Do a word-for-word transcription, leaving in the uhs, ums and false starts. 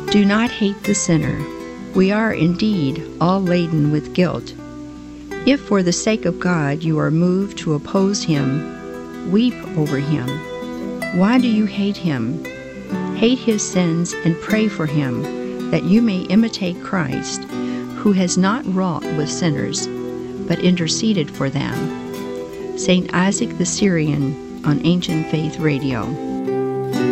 Do not hate the sinner. We are indeed all laden with guilt. If for the sake of God you are moved to oppose him, weep over him. Why do you hate him? Hate his sins and pray for him, that you may imitate Christ, who has not wrought with sinners, but interceded for them. Saint Isaac the Syrian on Ancient Faith Radio.